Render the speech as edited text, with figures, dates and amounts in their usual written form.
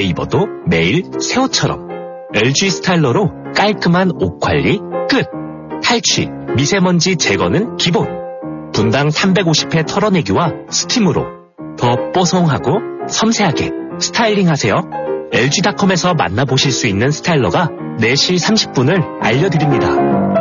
입어도 매일 새 옷처럼. LG 스타일러로 깔끔한 옷 관리 끝. 탈취, 미세먼지 제거는 기본. 분당 350회 털어내기와 스팀으로 더 뽀송하고 섬세하게 스타일링하세요. LG닷컴에서 만나보실 수 있는 스타일러가 4시 30분을 알려드립니다.